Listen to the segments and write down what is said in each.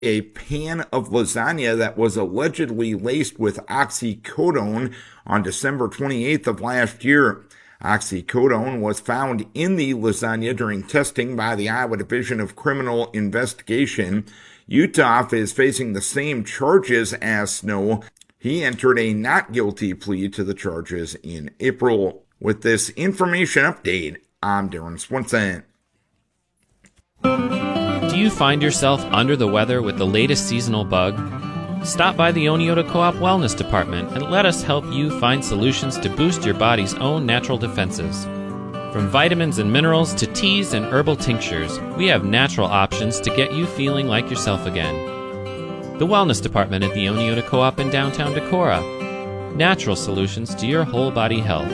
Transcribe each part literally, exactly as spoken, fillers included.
a pan of lasagna that was allegedly laced with oxycodone on December twenty-eighth of last year. Oxycodone was found in the lasagna during testing by the Iowa Division of Criminal Investigation. Uthoff is facing the same charges as Snow. He entered a not guilty plea to the charges in April. With this information update, I'm Darren Swenson. Do you find yourself under the weather with the latest seasonal bug? Stop by the Oneota Co-op Wellness Department and let us help you find solutions to boost your body's own natural defenses. From vitamins and minerals to teas and herbal tinctures, we have natural options to get you feeling like yourself again. The Wellness Department at the Oneota Co-op in downtown Decorah. Natural solutions to your whole body health.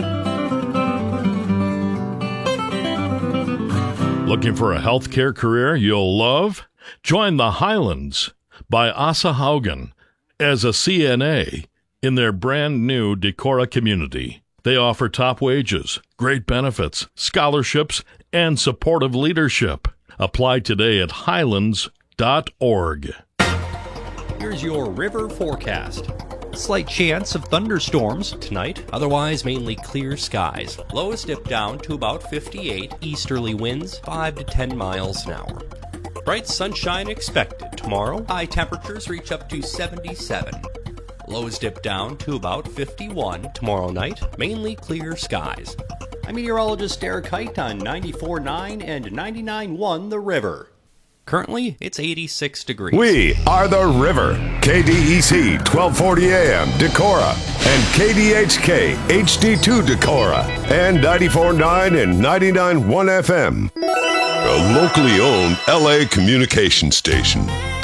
Looking for a healthcare career you'll love? Join the Highlands by Asa Haugen as a C N A in their brand new Decorah community. They offer top wages, great benefits, scholarships, and supportive leadership. Apply today at highlands dot org. Here's your river forecast. Slight chance of thunderstorms tonight, otherwise mainly clear skies. Lows dip down to about fifty-eight, easterly winds five to ten miles an hour. Bright sunshine expected tomorrow. High temperatures reach up to seventy-seven. Lows dip down to about fifty-one tomorrow night, mainly clear skies. I'm meteorologist Derek Height on ninety-four point nine and ninety-nine point one The River. Currently, it's eighty-six degrees. We are The River. K D E C twelve forty A M Decorah and K D H K H D two Decorah and ninety-four point nine and ninety-nine point one F M. A locally owned L A communication station.